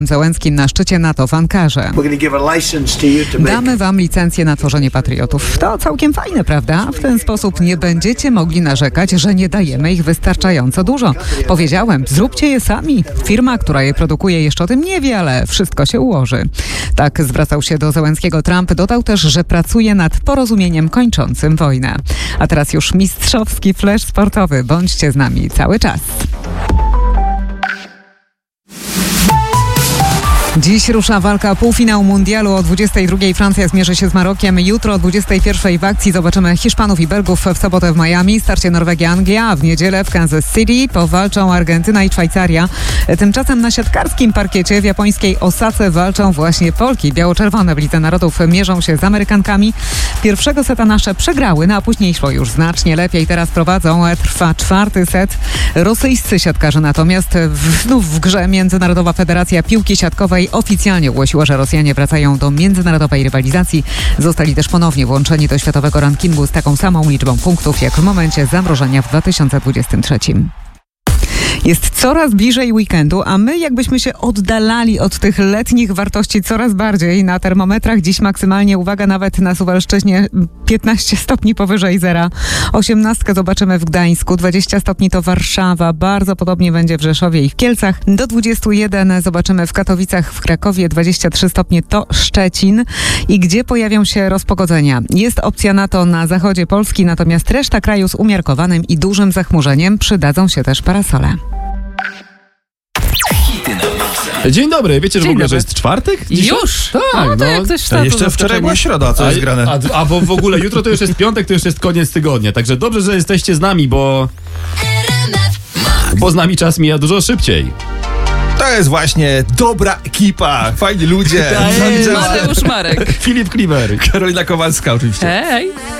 Zełenskim na szczycie NATO w Ankarze. Damy wam licencję na tworzenie patriotów. To całkiem fajne, prawda? W ten sposób nie będziecie mogli narzekać, że nie dajemy ich wystarczająco dużo. Powiedziałem, zróbcie je sami. Firma, która je produkuje, jeszcze o tym nie wie, ale wszystko się ułoży. Tak zwracał się do Zełenskiego Trump. Dodał też, że pracuje nad porozumieniem kończącym wojnę. A teraz już mistrzowski flash sportowy. Bądźcie z nami cały czas. Dziś rusza walka o półfinał mundialu. O 22:00 Francja zmierzy się z Marokiem. Jutro o 21:00 w akcji zobaczymy Hiszpanów i Belgów, w sobotę w Miami, starcie Norwegia-Anglia, a w niedzielę w Kansas City powalczą Argentyna i Szwajcaria. Tymczasem na siatkarskim parkiecie w japońskiej Osace walczą właśnie Polki. Biało-czerwone w Lidze Narodów mierzą się z Amerykankami. Pierwszego seta nasze przegrały, a później szło już znacznie lepiej. Teraz prowadzą. Trwa czwarty set. Rosyjscy siatkarze natomiast w grze Międzynarodowa Federacja Piłki Siatkowej oficjalnie ogłosiła, że Rosjanie wracają do międzynarodowej rywalizacji. Zostali też ponownie włączeni do światowego rankingu z taką samą liczbą punktów jak w momencie zamrożenia w 2023. Jest coraz bliżej weekendu, a my jakbyśmy się oddalali od tych letnich wartości coraz bardziej. Na termometrach dziś maksymalnie, uwaga, nawet na Suwalszczyźnie 15 stopni powyżej zera. 18 zobaczymy w Gdańsku, 20 stopni to Warszawa, bardzo podobnie będzie w Rzeszowie i w Kielcach. Do 21 zobaczymy w Katowicach, w Krakowie, 23 stopnie to Szczecin. I gdzie pojawią się rozpogodzenia? Jest opcja na to na zachodzie Polski, natomiast reszta kraju z umiarkowanym i dużym zachmurzeniem. Przydadzą się też parasole. Dzień dobry, wiecie, że w ogóle, że jest czwartek? Dzisiaj? Już? Tak, no to jak coś to jeszcze wczoraj była środa, a co jest grane? Bo w ogóle jutro to już jest piątek, to już jest koniec tygodnia. Także dobrze, że jesteście z nami, bo z nami czas mija dużo szybciej. To jest właśnie dobra ekipa, fajni ludzie. Mateusz Marek. Filip Klimer. Karolina Kowalska oczywiście. Hej!